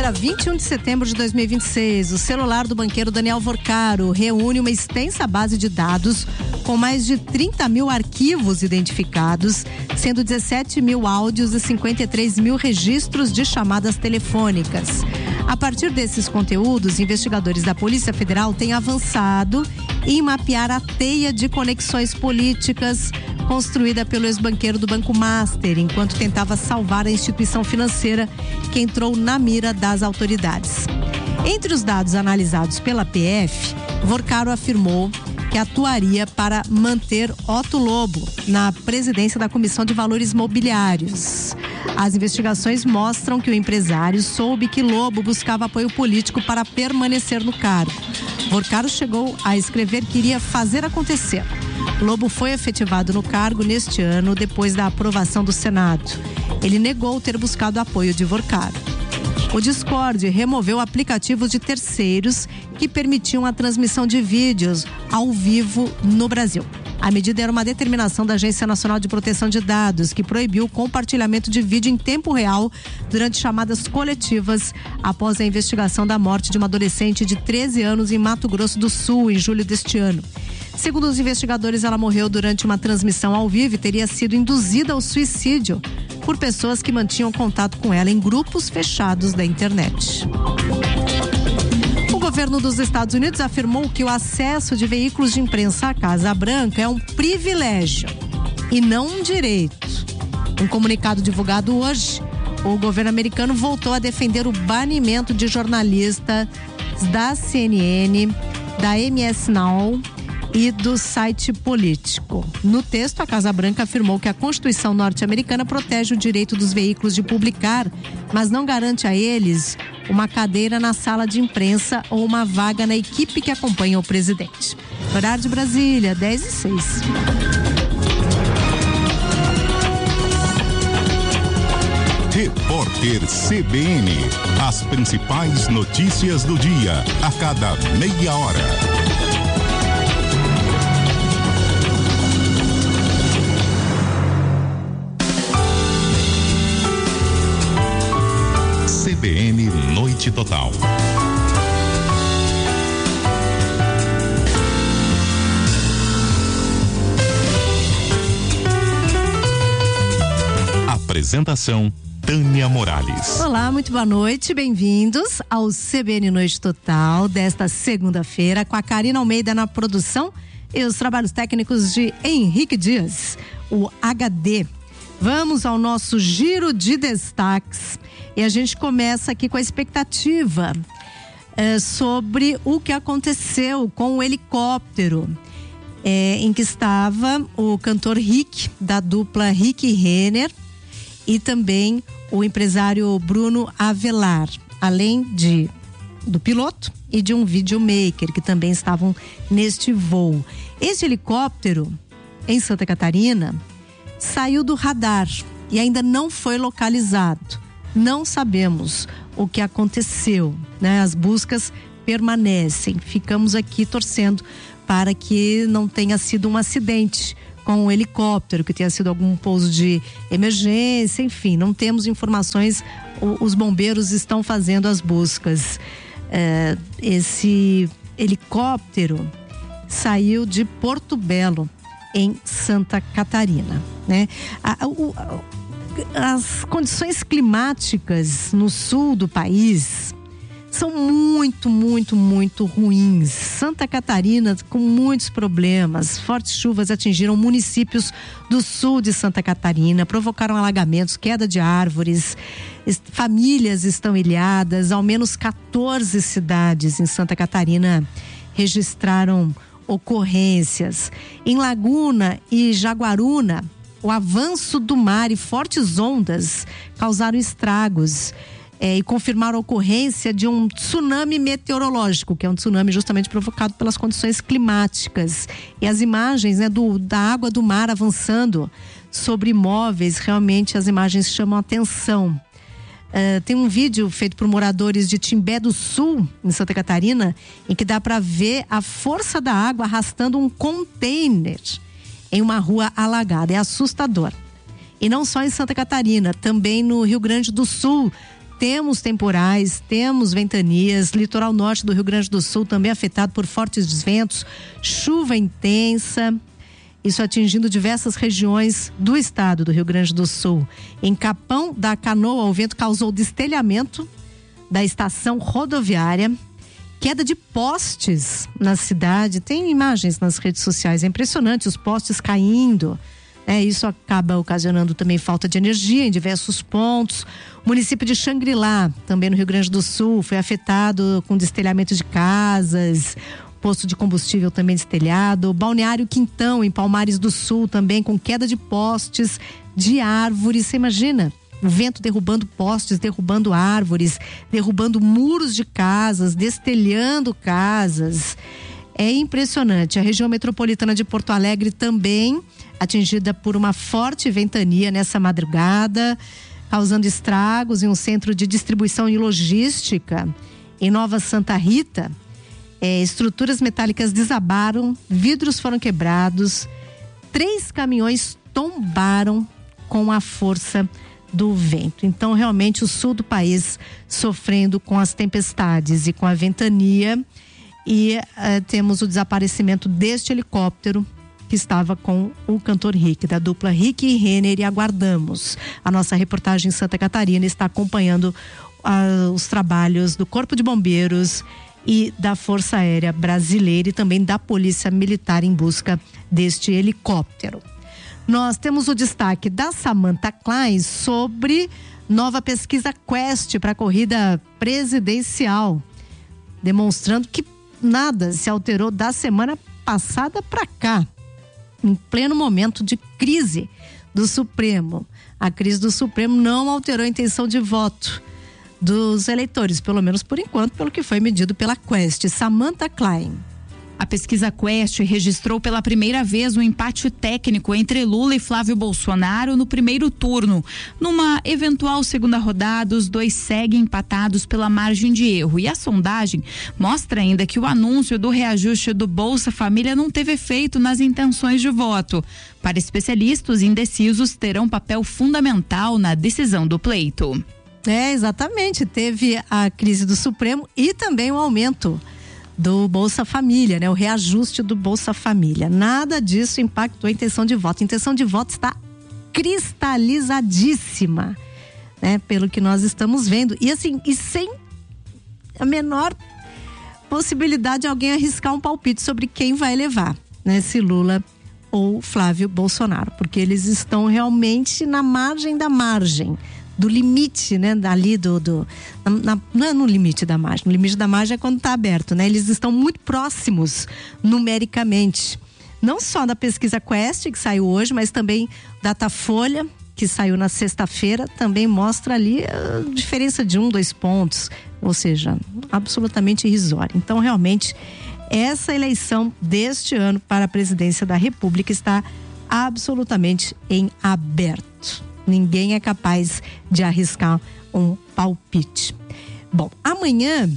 Segunda-feira, 21 de setembro de 2026, o celular do banqueiro Daniel Vorcaro reúne uma extensa base de dados com mais de 30 mil arquivos identificados, sendo 17 mil áudios e 53 mil registros de chamadas telefônicas. A partir desses conteúdos, investigadores da Polícia Federal têm avançado em mapear a teia de conexões políticas construída pelo ex-banqueiro do Banco Master, enquanto tentava salvar a instituição financeira que entrou na mira das autoridades. Entre os dados analisados pela PF, Vorcaro afirmou que atuaria para manter Otto Lobo na presidência da Comissão de Valores Mobiliários. As investigações mostram que o empresário soube que Lobo buscava apoio político para permanecer no cargo. Vorcaro chegou a escrever que iria fazer acontecer. Lobo foi efetivado no cargo neste ano, depois da aprovação do Senado. Ele negou ter buscado apoio de Vorcaro. O Discord removeu aplicativos de terceiros que permitiam a transmissão de vídeos ao vivo no Brasil. A medida era uma determinação da Agência Nacional de Proteção de Dados, que proibiu o compartilhamento de vídeo em tempo real durante chamadas coletivas após a investigação da morte de uma adolescente de 13 anos em Mato Grosso do Sul, em julho deste ano. Segundo os investigadores, ela morreu durante uma transmissão ao vivo e teria sido induzida ao suicídio por pessoas que mantinham contato com ela em grupos fechados da internet. O governo dos Estados Unidos afirmou que o acesso de veículos de imprensa à Casa Branca é um privilégio e não um direito. Em comunicado divulgado hoje, o governo americano voltou a defender o banimento de jornalistas da CNN, da MS Now e do site político. No texto, a Casa Branca afirmou que a Constituição norte-americana protege o direito dos veículos de publicar, mas não garante a eles uma cadeira na sala de imprensa ou uma vaga na equipe que acompanha o presidente. Horário de Brasília, 10h06. Repórter CBN. As principais notícias do dia, a cada meia hora. CBN Noite Total. Apresentação Tânia Morales. Olá, muito boa noite, bem-vindos ao CBN Noite Total desta segunda-feira, com a Karina Almeida na produção e os trabalhos técnicos de Henrique Dias, o HD. Vamos ao nosso giro de destaques e a gente começa aqui com a expectativa sobre o que aconteceu com o helicóptero em que estava o cantor Rick, da dupla Rick e Renner, e também o empresário Bruno Avelar, além do piloto e de um videomaker que também estavam neste voo. Este helicóptero em Santa Catarina saiu do radar e ainda não foi localizado. Não sabemos o que aconteceu, né? As buscas permanecem. Ficamos aqui torcendo para que não tenha sido um acidente com o helicóptero, que tenha sido algum pouso de emergência, enfim, não temos informações. Os bombeiros estão fazendo as buscas. Esse helicóptero saiu de Porto Belo, em Santa Catarina, né? As condições climáticas no sul do país são muito, muito, muito ruins. Santa Catarina com muitos problemas. Fortes chuvas atingiram municípios do sul de Santa Catarina, provocaram alagamentos, queda de árvores, famílias estão ilhadas. Ao menos 14 cidades em Santa Catarina registraram ocorrências. Em Laguna e Jaguaruna, o avanço do mar e fortes ondas causaram estragos e confirmaram a ocorrência de um tsunami meteorológico, que é um tsunami justamente provocado pelas condições climáticas. E as imagens, né, da água do mar avançando sobre imóveis, realmente as imagens chamam a atenção. Tem um vídeo feito por moradores de Timbé do Sul, em Santa Catarina, em que dá para ver a força da água arrastando um container em uma rua alagada. É assustador. E não só em Santa Catarina, também no Rio Grande do Sul temos temporais, temos ventanias, litoral norte do Rio Grande do Sul também afetado por fortes ventos, chuva intensa, isso atingindo diversas regiões do estado do Rio Grande do Sul. Em Capão da Canoa, o vento causou destelhamento da estação rodoviária, queda de postes na cidade, tem imagens nas redes sociais, é impressionante, os postes caindo. Isso acaba ocasionando também falta de energia em diversos pontos. O município de Xangri-Lá, também no Rio Grande do Sul, foi afetado com destelhamento de casas, posto de combustível também destelhado. Balneário Quintão, em Palmares do Sul, também com queda de postes, de árvores. Você imagina? O vento derrubando postes, derrubando árvores, derrubando muros de casas, destelhando casas. É impressionante. A região metropolitana de Porto Alegre também atingida por uma forte ventania nessa madrugada, causando estragos em um centro de distribuição e logística. Em Nova Santa Rita, estruturas metálicas desabaram, vidros foram quebrados, 3 caminhões tombaram com a força do vento. Então, realmente, o sul do país sofrendo com as tempestades e com a ventania. E temos o desaparecimento deste helicóptero que estava com o cantor Rick, da dupla Rick e Renner, e aguardamos. A nossa reportagem em Santa Catarina está acompanhando os trabalhos do Corpo de Bombeiros e da Força Aérea Brasileira e também da Polícia Militar em busca deste helicóptero. Nós temos o destaque da Samantha Klein sobre nova pesquisa Quest para a corrida presidencial, demonstrando que nada se alterou da semana passada para cá, em pleno momento de crise do Supremo. A crise do Supremo não alterou a intenção de voto dos eleitores, pelo menos por enquanto, pelo que foi medido pela Quest. Samantha Klein. A pesquisa Quest registrou pela primeira vez um empate técnico entre Lula e Flávio Bolsonaro no primeiro turno. Numa eventual segunda rodada, os dois seguem empatados pela margem de erro. E a sondagem mostra ainda que o anúncio do reajuste do Bolsa Família não teve efeito nas intenções de voto. Para especialistas, indecisos terão papel fundamental na decisão do pleito. Exatamente. Teve a crise do Supremo e também o aumento do Bolsa Família, o reajuste do Bolsa Família. Nada disso impactou a intenção de voto. A intenção de voto está cristalizadíssima, pelo que nós estamos vendo. E assim, e sem a menor possibilidade de alguém arriscar um palpite sobre quem vai levar, se Lula ou Flávio Bolsonaro, porque eles estão realmente na margem da margem. Do limite, ali não é no limite da margem. O limite da margem é quando está aberto, Eles estão muito próximos numericamente. Não só da pesquisa Quest, que saiu hoje, mas também Datafolha, que saiu na sexta-feira, também mostra ali a diferença de 1-2 pontos. Ou seja, absolutamente irrisória. Então, realmente, essa eleição deste ano para a presidência da República está absolutamente em aberto. Ninguém é capaz de arriscar um palpite. Bom, amanhã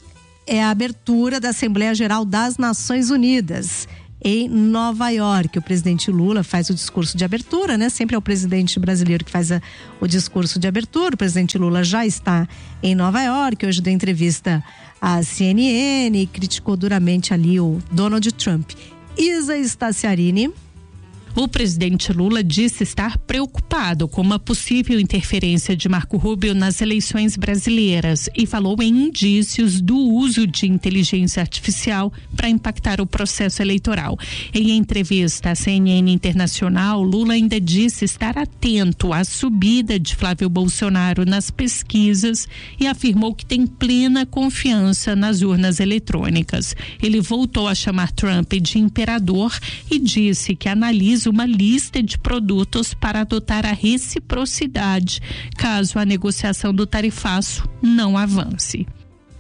é a abertura da Assembleia Geral das Nações Unidas em Nova York. O presidente Lula faz o discurso de abertura, Sempre é o presidente brasileiro que faz o discurso de abertura. O presidente Lula já está em Nova York. Hoje deu entrevista à CNN e criticou duramente ali o Donald Trump. Isa Staciarini. O presidente Lula disse estar preocupado com uma possível interferência de Marco Rubio nas eleições brasileiras e falou em indícios do uso de inteligência artificial para impactar o processo eleitoral. Em entrevista à CNN Internacional, Lula ainda disse estar atento à subida de Flávio Bolsonaro nas pesquisas e afirmou que tem plena confiança nas urnas eletrônicas. Ele voltou a chamar Trump de imperador e disse que analisa uma lista de produtos para adotar a reciprocidade, caso a negociação do tarifaço não avance.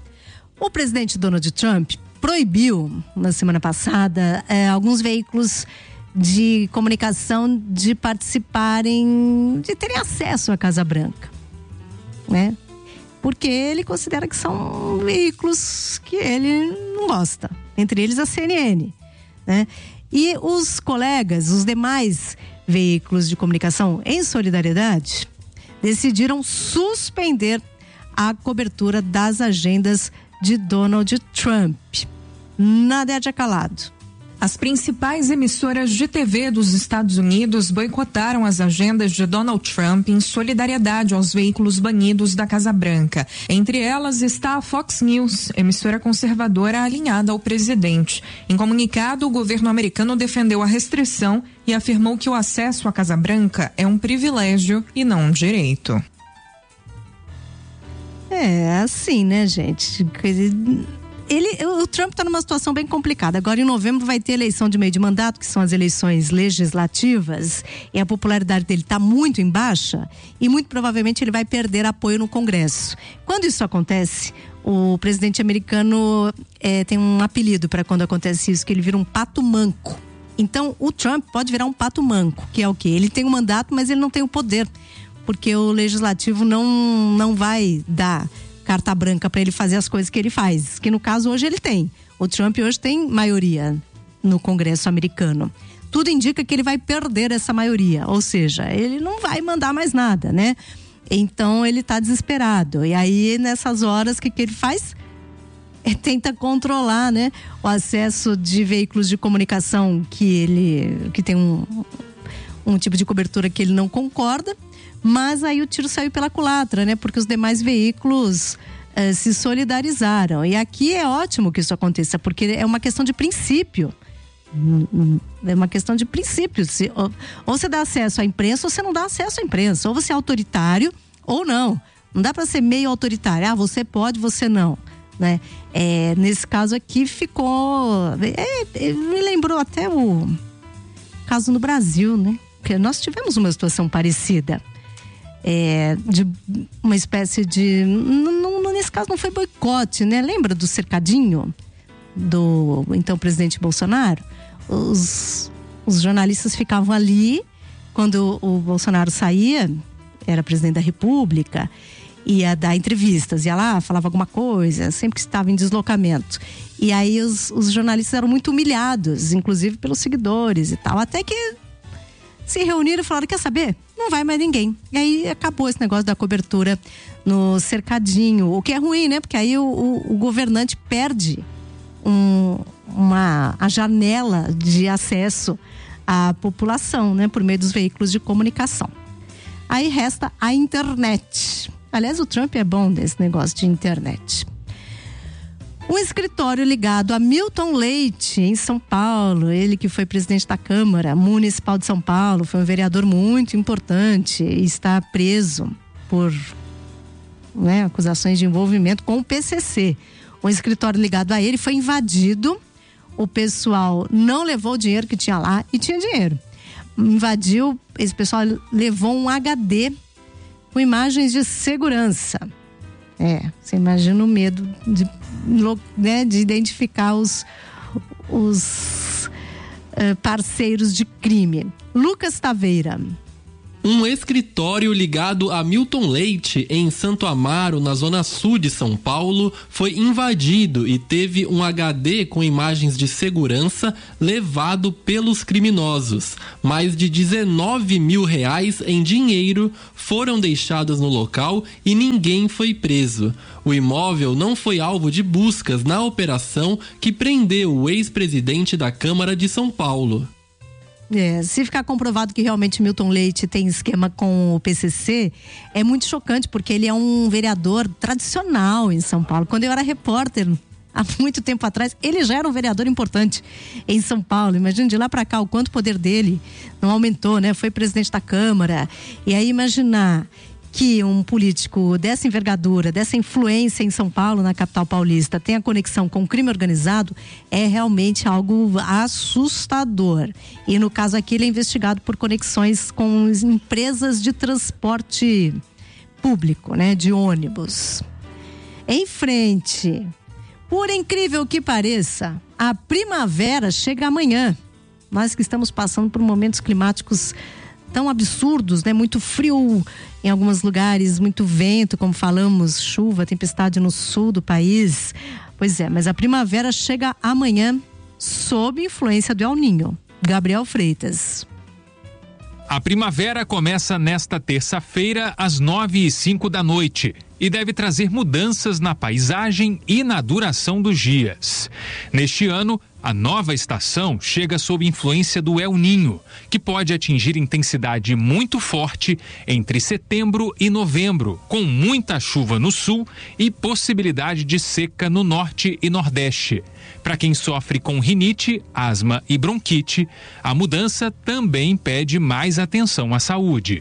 O presidente Donald Trump proibiu, na semana passada, alguns veículos de comunicação de participarem, de terem acesso à Casa Branca, Porque ele considera que são veículos que ele não gosta, entre eles a CNN, E os colegas, os demais veículos de comunicação, em solidariedade, decidiram suspender a cobertura das agendas de Donald Trump. Nadédia Calado. As principais emissoras de TV dos Estados Unidos boicotaram as agendas de Donald Trump em solidariedade aos veículos banidos da Casa Branca. Entre elas está a Fox News, emissora conservadora alinhada ao presidente. Em comunicado, o governo americano defendeu a restrição e afirmou que o acesso à Casa Branca é um privilégio e não um direito. É assim, né, gente? O Trump está numa situação bem complicada. Agora, em novembro, vai ter eleição de meio de mandato, que são as eleições legislativas, e a popularidade dele está muito em baixa, e muito provavelmente ele vai perder apoio no Congresso. Quando isso acontece, o presidente americano tem um apelido para quando acontece isso, que ele vira um pato manco. Então, o Trump pode virar um pato manco, que é o quê? Ele tem um mandato, mas ele não tem o poder, porque o legislativo não vai dar carta branca para ele fazer as coisas que ele faz, que no caso hoje ele tem. O Trump hoje tem maioria no Congresso americano. Tudo indica que ele vai perder essa maioria, ou seja, ele não vai mandar mais nada, né? Então ele está desesperado. E aí nessas horas o que ele faz? Tenta controlar, né, o acesso de veículos de comunicação que tem um tipo de cobertura que ele não concorda. Mas aí o tiro saiu pela culatra, né? Porque os demais veículos se solidarizaram. E aqui é ótimo que isso aconteça, porque é uma questão de princípio. É uma questão de princípio. Ou você dá acesso à imprensa, ou você não dá acesso à imprensa. Ou você é autoritário, ou não. Não dá para ser meio autoritário. Ah, você pode, você não. Né? Nesse caso aqui ficou... me lembrou até o caso no Brasil, né? Porque nós tivemos uma situação parecida. De uma espécie de... nesse caso não foi boicote, né? Lembra do cercadinho do então presidente Bolsonaro? Os jornalistas ficavam ali quando o Bolsonaro saía, era presidente da República, ia dar entrevistas, ia lá, falava alguma coisa, sempre que estava em deslocamento. E aí os jornalistas eram muito humilhados, inclusive pelos seguidores e tal, até que se reuniram e falaram, quer saber? Não vai mais ninguém. E aí acabou esse negócio da cobertura no cercadinho, o que é ruim, né? Porque aí o governante perde a janela de acesso à população, né? Por meio dos veículos de comunicação. Aí resta a internet. Aliás, o Trump é bom desse negócio de internet. Um escritório ligado a Milton Leite, em São Paulo, ele que foi presidente da Câmara Municipal de São Paulo, foi um vereador muito importante e está preso por acusações de envolvimento com o PCC. Um escritório ligado a ele foi invadido, o pessoal não levou o dinheiro que tinha lá e tinha dinheiro. Invadiu, esse pessoal levou um HD com imagens de segurança. Você imagina o medo de identificar os parceiros de crime. Lucas Taveira. Um escritório ligado a Milton Leite, em Santo Amaro, na zona sul de São Paulo, foi invadido e teve um HD com imagens de segurança levado pelos criminosos. Mais de R$19 mil em dinheiro foram deixados no local e ninguém foi preso. O imóvel não foi alvo de buscas na operação que prendeu o ex-presidente da Câmara de São Paulo. Se ficar comprovado que realmente Milton Leite tem esquema com o PCC, é muito chocante, porque ele é um vereador tradicional em São Paulo. Quando eu era repórter, há muito tempo atrás, ele já era um vereador importante em São Paulo. Imagina, de lá para cá, o quanto o poder dele não aumentou, né? Foi presidente da Câmara. E aí imaginar que um político dessa envergadura, dessa influência em São Paulo, na capital paulista, tenha conexão com o crime organizado, é realmente algo assustador. E no caso aqui, ele é investigado por conexões com empresas de transporte público, né, de ônibus. Em frente, por incrível que pareça, a primavera chega amanhã. Nós que estamos passando por momentos climáticos tão absurdos, né? Muito frio em alguns lugares, muito vento, como falamos, chuva, tempestade no sul do país. Pois é, mas a primavera chega amanhã sob influência do El Niño. Gabriel Freitas. A primavera começa nesta terça-feira às 9h05 da noite. e deve trazer mudanças na paisagem e na duração dos dias. Neste ano, a nova estação chega sob influência do El Niño, que pode atingir intensidade muito forte entre setembro e novembro, com muita chuva no sul e possibilidade de seca no norte e nordeste. Para quem sofre com rinite, asma e bronquite, a mudança também pede mais atenção à saúde.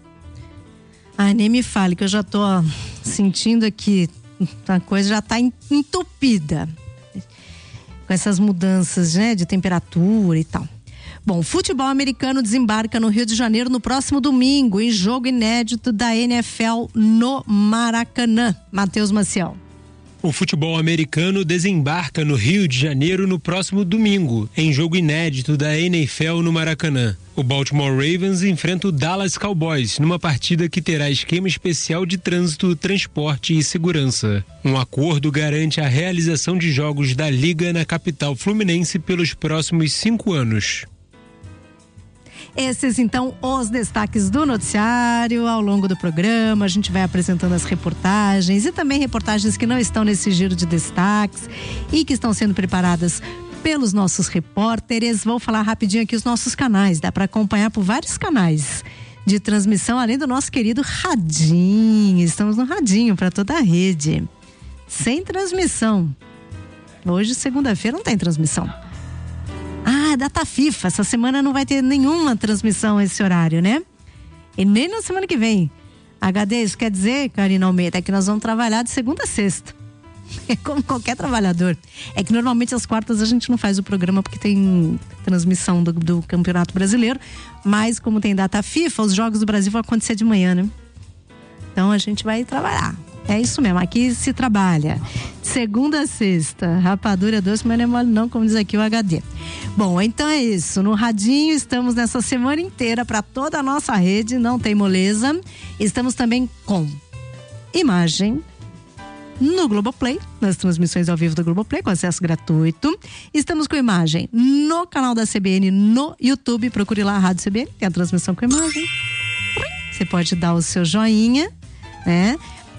Nem me fale que eu já tô sentindo aqui, a coisa já tá entupida com essas mudanças, né, de temperatura e tal. Bom, o futebol americano desembarca no Rio de Janeiro no próximo domingo, em jogo inédito da NFL no Maracanã. Matheus Maciel. O futebol americano desembarca no Rio de Janeiro no próximo domingo, em jogo inédito da NFL no Maracanã. O Baltimore Ravens enfrenta o Dallas Cowboys numa partida que terá esquema especial de trânsito, transporte e segurança. Um acordo garante a realização de jogos da Liga na capital fluminense pelos próximos 5 anos. Esses, então, os destaques do noticiário. Ao longo do programa, a gente vai apresentando as reportagens e também reportagens que não estão nesse giro de destaques e que estão sendo preparadas pelos nossos repórteres. Vou falar rapidinho aqui os nossos canais. Dá para acompanhar por vários canais de transmissão, além do nosso querido Radinho. Estamos no Radinho para toda a rede. Sem transmissão. Hoje, segunda-feira, não tem transmissão. Data FIFA, essa semana não vai ter nenhuma transmissão esse horário, né? E nem na semana que vem. HD, isso quer dizer, Karina Almeida, é que nós vamos trabalhar de segunda a sexta. É como qualquer trabalhador. É que normalmente às quartas a gente não faz o programa porque tem transmissão do Campeonato Brasileiro, mas como tem data FIFA, os Jogos do Brasil vão acontecer de manhã, né? Então a gente vai trabalhar. É isso mesmo, aqui se trabalha segunda a sexta, rapadura doce, mas não é mole não, como diz aqui o HD. Bom, então é isso, no Radinho estamos nessa semana inteira para toda a nossa rede, não tem moleza. Estamos também com imagem no Globoplay, nas transmissões ao vivo do Globoplay, com acesso gratuito. Estamos com imagem no canal da CBN no YouTube, procure lá a Rádio CBN, tem a transmissão com imagem. Você pode dar o seu joinha, né?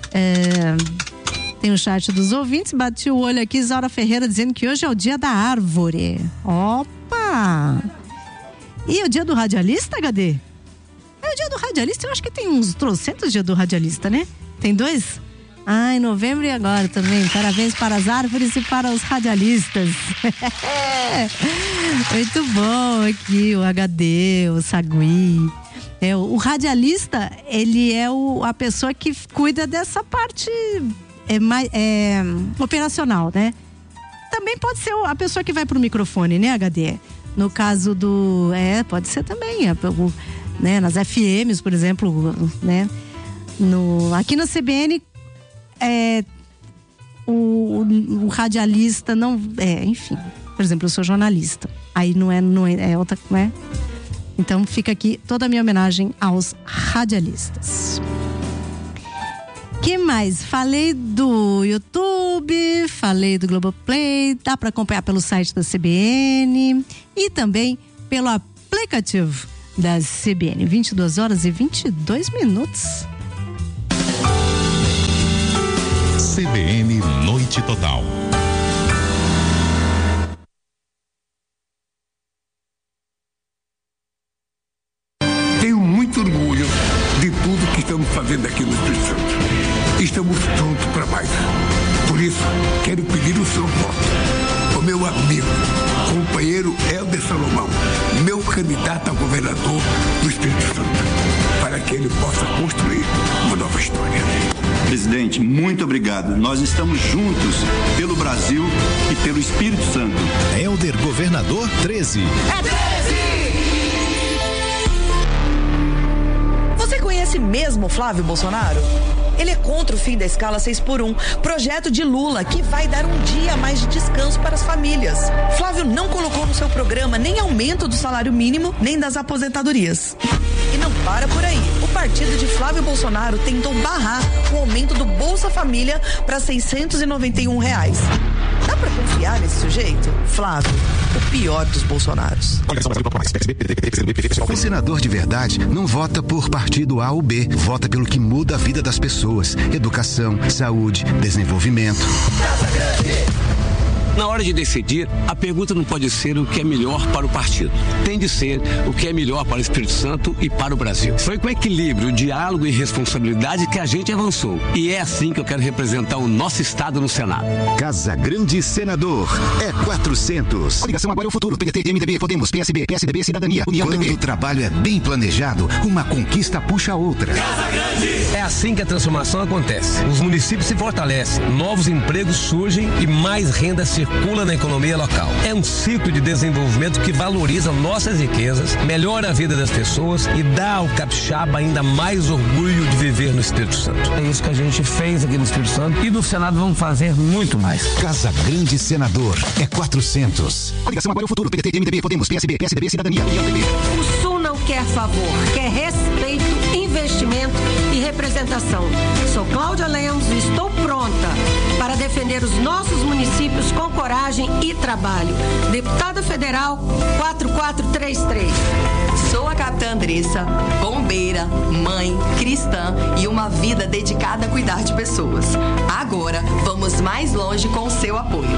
Tem o chat dos ouvintes, bati o olho aqui, Isaura Ferreira dizendo que hoje é o dia da árvore. Opa! E o dia do radialista, HD? É o dia do radialista, eu acho que tem uns 300 dias do radialista, né? Tem 2? Em novembro e agora também. Parabéns para as árvores e para os radialistas. Muito bom aqui, o HD, o Sagui. O radialista, ele é a pessoa que cuida dessa parte operacional, né? Também pode ser a pessoa que vai pro microfone, né, HD? No caso do... pode ser também, né? Nas FMs, por exemplo, né? Aqui na CBN, o radialista não... enfim, por exemplo, eu sou jornalista. Aí não é outra... Não é? Então fica aqui toda a minha homenagem aos radialistas. Que mais? Falei do YouTube, falei do Globoplay, dá para acompanhar pelo site da CBN e também pelo aplicativo da CBN. 22 horas e 22 minutos. CBN Noite Total. Tenho muito orgulho de tudo que estamos fazendo aqui no Espírito Santo. Estamos prontos para mais. Por isso, quero pedir o seu voto. O meu amigo, companheiro Helder Salomão, meu candidato a governador do Espírito Santo, para que ele possa construir uma nova história. Presidente, muito obrigado. Nós estamos juntos pelo Brasil e pelo Espírito Santo. Helder Governador 13. É 13! Você conhece mesmo Flávio Bolsonaro? Ele é contra o fim da escala 6x1, projeto de Lula que vai dar um dia a mais de descanso para as famílias. Flávio não colocou no seu programa nem aumento do salário mínimo, nem das aposentadorias. E não para por aí. O partido de Flávio Bolsonaro tentou barrar o aumento do Bolsa Família para R$691. Dá pra confiar nesse sujeito? Flávio, o pior dos Bolsonaros. O senador de verdade não vota por partido A ou B, vota pelo que muda a vida das pessoas. Educação, saúde, desenvolvimento. Na hora de decidir, a pergunta não pode ser o que é melhor para o partido. Tem de ser o que é melhor para o Espírito Santo e para o Brasil. Foi com equilíbrio, diálogo e responsabilidade que a gente avançou. E é assim que eu quero representar o nosso Estado no Senado. Casa Grande Senador é 400. Coligação Agora é o Futuro. PDT, MDB, Podemos, PSB, PSDB, Cidadania, União. Quando o trabalho é bem planejado, uma conquista puxa a outra. Casa Grande! É assim que a transformação acontece. Os municípios se fortalecem, novos empregos surgem e mais renda circula na economia local. É um ciclo de desenvolvimento que valoriza nossas riquezas, melhora a vida das pessoas e dá ao capixaba ainda mais orgulho de viver no Espírito Santo. É isso que a gente fez aqui no Espírito Santo e no Senado vamos fazer muito mais. Casa Grande Senador é 400. Coligação Agora é o Futuro. PDT, MDB, Podemos, PSB, PSDB, Cidadania, União. O Sul não quer favor, quer respeito, investimento e representação. Sou Cláudia Lemos e estou pronta para defender os nossos municípios com coragem e trabalho. Deputada Federal 4433. Sou a capitã Andressa, bombeira, mãe, cristã e uma vida dedicada a cuidar de pessoas. Agora, vamos mais longe com o seu apoio.